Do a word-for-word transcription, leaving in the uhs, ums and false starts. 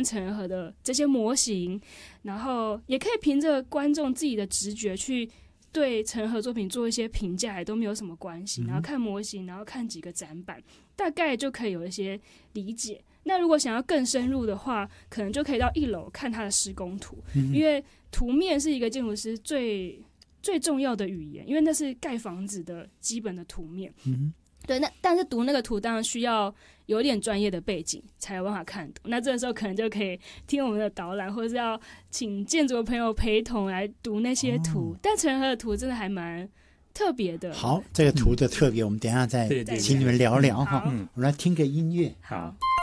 看陈仁和的这些模型，然后也可以凭着观众自己的直觉去对陈仁和作品做一些评价，也都没有什么关系。然后看模型，然后看几个展板，大概就可以有一些理解。那如果想要更深入的话，可能就可以到一楼看他的施工图，嗯、因为图面是一个建筑师最最重要的语言，因为那是盖房子的基本的图面。嗯，对，那但是读那个图当然需要有点专业的背景才有办法看懂。那这个时候可能就可以听我们的导览，或者是要请建筑的朋友陪同来读那些图。哦、但陈仁和的图真的还蛮特别的。 好，这个图的特别，嗯、我们等一下再请你们聊聊哈。我们来听个音乐。 好。 好